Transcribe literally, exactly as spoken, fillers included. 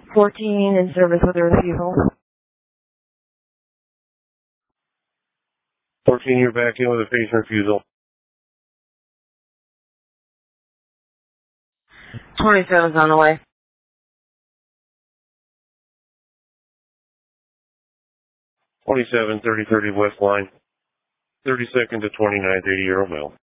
fourteen in service with a refusal. fourteen, you're back in with a patient refusal. twenty-seven's on the way. twenty-seven, thirty thirty West Line. thirty-second to twenty-ninth, eighty year old male.